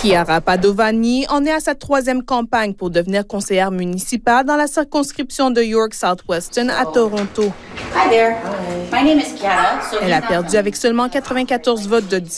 Chiara Padovani en est à sa 3e campagne pour devenir conseillère municipale dans la circonscription de York South-Weston à Toronto. Hi there. My name is Chiara. Elle a perdu avec seulement 94 votes de